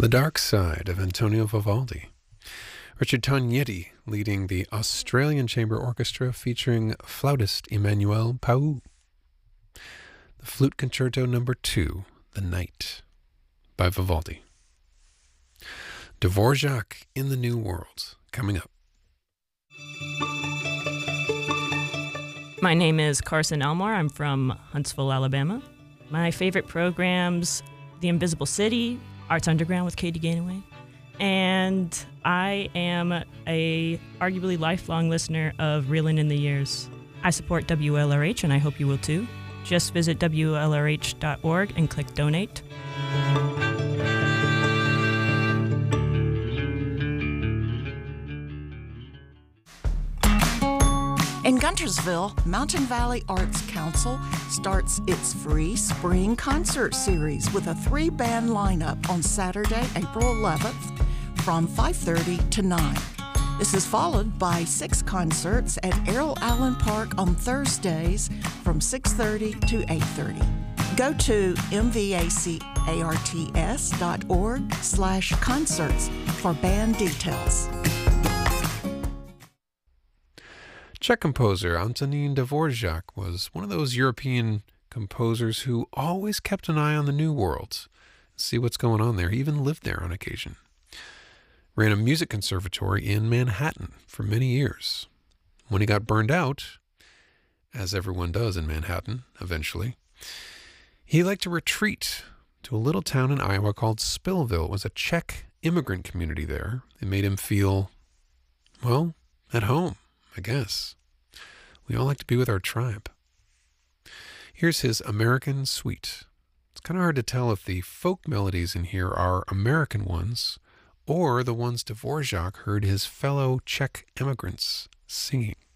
The Dark Side of Antonio Vivaldi. Richard Tognetti leading the Australian Chamber Orchestra featuring flautist Emmanuel Pau. The Flute Concerto No. 2, The Night, by Vivaldi. Dvorak in the New World, coming up. My name is Carson Elmore. I'm from Huntsville, Alabama. My favorite programs, The Invisible City, Arts Underground with Katie Gainaway. And I am a arguably lifelong listener of Reelin' in the Years. I support WLRH, and I hope you will too. Just visit WLRH.org and click Donate. In Guntersville, Mountain Valley Arts Council starts its free spring concert series with a 3-band lineup on Saturday, April 11th from 5:30 to 9. This is followed by 6 concerts at Errol Allen Park on Thursdays from 6:30 to 8:30. Go to mvacarts.org/concerts for band details. Czech composer Antonín Dvořák was one of those European composers who always kept an eye on the New World, see what's going on there. He even lived there on occasion. Ran a music conservatory in Manhattan for many years. When he got burned out, as everyone does in Manhattan eventually, he liked to retreat to a little town in Iowa called Spillville. It was a Czech immigrant community there. It made him feel, well, at home, I guess. We all like to be with our tribe. Here's his American Suite. It's kind of hard to tell if the folk melodies in here are American ones or the ones Dvorak heard his fellow Czech immigrants singing.